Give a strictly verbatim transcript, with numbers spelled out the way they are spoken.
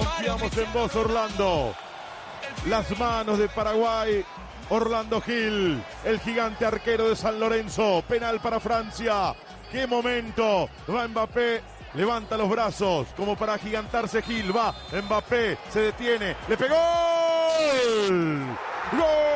Confiamos en vos, Orlando. Las manos de Paraguay. Orlando Gil, el gigante arquero de San Lorenzo. Penal para Francia. ¡Qué momento! Va Mbappé, levanta los brazos como para agigantarse Gil. Va Mbappé, se detiene, le pegó. ¡Gol!